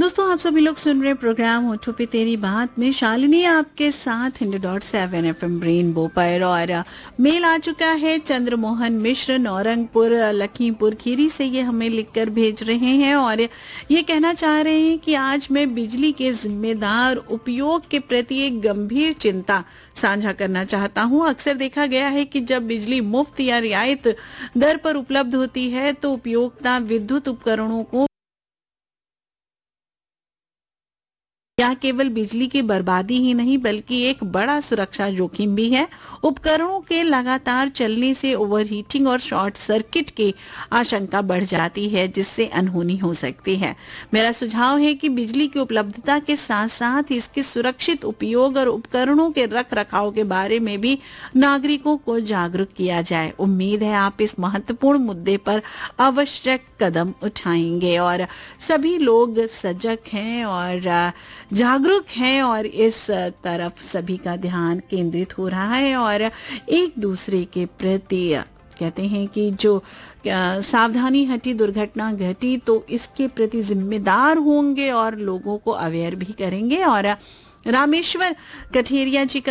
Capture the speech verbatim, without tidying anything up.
दोस्तों, आप सभी लोग सुन रहे प्रोग्राम होठों पे तेरी बात में शालिनी आपके साथ hind dot seven F M rainbow पर। और मेल आ चुका है चंद्रमोहन मिश्र नौरंगपुर लखीमपुर खीरी से। ये हमें लिखकर भेज रहे हैं और ये कहना चाह रहे हैं कि आज मैं बिजली के जिम्मेदार उपयोग के प्रति एक गंभीर चिंता साझा करना चाहता हूँ। अक्सर देखा गया है कि जब बिजली मुफ्त या रियायत दर पर उपलब्ध होती है तो उपयोक्ता विद्युत उपकरणों को यह केवल बिजली की बर्बादी ही नहीं बल्कि एक बड़ा सुरक्षा जोखिम भी है। उपकरणों के लगातार चलने से ओवरहीटिंग और शॉर्ट सर्किट की आशंका बढ़ जाती है, जिससे अनहोनी हो सकती है। मेरा सुझाव है कि बिजली की उपलब्धता के साथ साथ इसके सुरक्षित उपयोग और उपकरणों के रख रखाव के बारे में भी नागरिकों को जागरूक किया जाए। उम्मीद है आप इस महत्वपूर्ण मुद्दे पर आवश्यक कदम उठाएंगे और सभी लोग सजग हैं और जागरूक हैं और इस तरफ सभी का ध्यान केंद्रित हो रहा है और एक दूसरे के प्रति कहते हैं कि जो सावधानी हटी दुर्घटना घटी तो इसके प्रति जिम्मेदार होंगे और लोगों को अवेयर भी करेंगे। और रामेश्वर कठेरिया जी का